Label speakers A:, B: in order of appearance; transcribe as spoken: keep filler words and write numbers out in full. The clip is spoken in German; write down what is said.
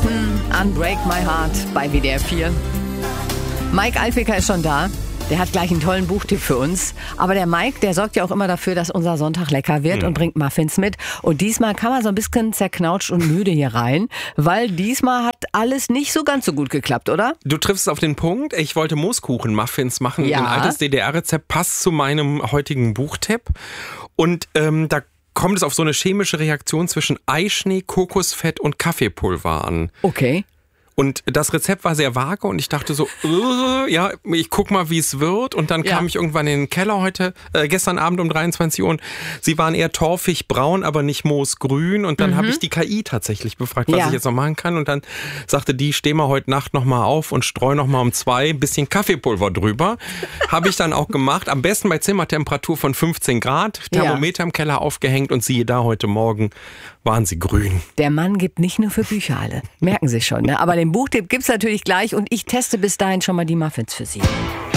A: Clapton, Unbreak My Heart bei W D R vier. Mike Alfiker ist schon da. Der hat gleich einen tollen Buchtipp für uns. Aber der Mike, der sorgt ja auch immer dafür, dass unser Sonntag lecker wird mhm. und bringt Muffins mit. Und diesmal kann man so ein bisschen zerknautscht und müde hier rein, weil diesmal hat alles nicht so ganz so gut geklappt, oder?
B: Du triffst es auf den Punkt. Ich wollte Mooskuchen-Muffins machen.
A: Ja.
B: Ein altes D D R-Rezept passt zu meinem heutigen Buchtipp. Und ähm, da kommt es auf so eine chemische Reaktion zwischen Eischnee, Kokosfett und Kaffeepulver an.
A: Okay.
B: Und das Rezept war sehr vage und ich dachte so, uh, ja, ich guck mal, wie es wird. Und dann
A: ja.
B: kam ich irgendwann in den Keller heute, äh, gestern Abend um dreiundzwanzig Uhr und sie waren eher torfig braun, aber nicht moosgrün. Und dann mhm. habe ich die K I tatsächlich befragt, was
A: ja.
B: ich jetzt noch machen kann. Und dann sagte die, steh mal heute Nacht nochmal auf und streu nochmal um zwei ein bisschen Kaffeepulver drüber. Habe ich dann auch gemacht. Am besten bei Zimmertemperatur von fünfzehn Grad. Thermometer ja. im Keller aufgehängt und siehe da, heute Morgen waren sie grün.
A: Der Mann gibt nicht nur für Bücher alle. Merken Sie schon, ne? Aber den Buchtipp gibt's natürlich gleich und ich teste bis dahin schon mal die Muffins für Sie.